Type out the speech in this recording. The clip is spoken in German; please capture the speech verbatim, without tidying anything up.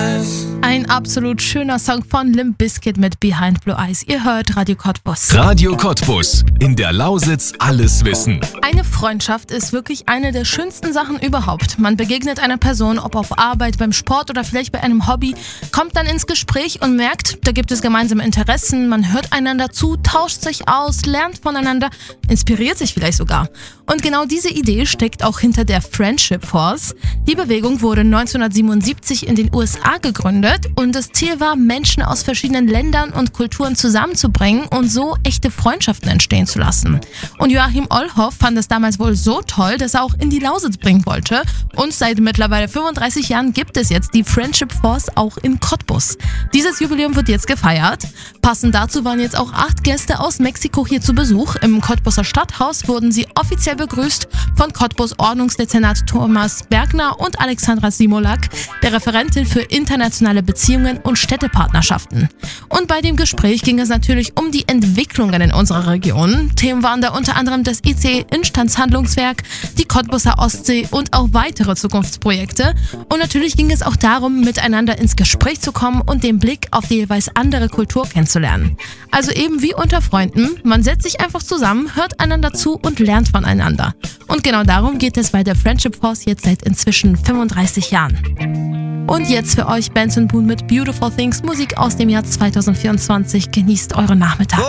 Eyes. Ein absolut schöner Song von Limp Bizkit mit Behind Blue Eyes. Ihr hört Radio Cottbus. Radio Cottbus. In der Lausitz alles wissen. Eine Freundschaft ist wirklich eine der schönsten Sachen überhaupt. Man begegnet einer Person, ob auf Arbeit, beim Sport oder vielleicht bei einem Hobby, kommt dann ins Gespräch und merkt, da gibt es gemeinsame Interessen, man hört einander zu, tauscht sich aus, lernt voneinander, inspiriert sich vielleicht sogar. Und genau diese Idee steckt auch hinter der Friendship Force. Die Bewegung wurde neunzehnhundertsiebenundsiebzig in den U S A gegründet und das Ziel war, Menschen aus verschiedenen Ländern und Kulturen zusammenzubringen und so echte Freundschaften entstehen zu lassen. Und Joachim Ollhoff fand es damals wohl so toll, dass er auch in die Lausitz bringen wollte. Und seit mittlerweile fünfunddreißig Jahren gibt es jetzt die Friendship Force auch in Cottbus. Dieses Jubiläum wird jetzt gefeiert. Passend dazu waren jetzt auch acht Gäste aus Mexiko hier zu Besuch. Im Cottbuser Stadthaus wurden sie offiziell begrüßt von Cottbus Ordnungsdezernat Thomas Bergner und Alexandra Simolak, der Referentin für internationale Beziehungen und Städtepartnerschaften. Und bei dem Gespräch ging es natürlich um die Entwicklungen in unserer Region. Themen waren da unter anderem das I C E-Instandshandlungswerk, die Cottbuser Ostsee und auch weitere Zukunftsprojekte. Und natürlich ging es auch darum, miteinander ins Gespräch zu kommen und den Blick auf die jeweils andere Kultur kennenzulernen. Also eben wie unter Freunden, man setzt sich einfach zusammen, hört einander zu und lernt voneinander. Und genau darum geht es bei der Friendship Force jetzt seit inzwischen fünfunddreißig Jahren. Und jetzt für euch Benson Boone mit Beautiful Things, Musik aus dem Jahr zweitausendvierundzwanzig. Genießt euren Nachmittag.